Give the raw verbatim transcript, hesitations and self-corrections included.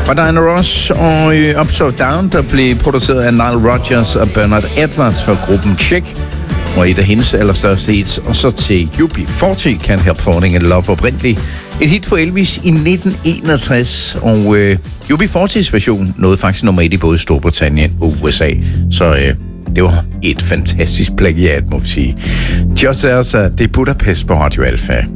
Fra Diana Ross og Upside Down, der blev produceret af Nile Rodgers og Bernard Edwards for gruppen Chic, og et af hendes allerstørste hits. Og så til U B fyrre, Can't Help Falling in Love, oprindeligt et hit for Elvis i nitten enogtres, og øh, U B fyrres version nåede faktisk nummer et i både Storbritannien og U S A. Så øh, det var et fantastisk plagiat, må vi sige. Just Elsa, det er Budapest på Radio Alpha.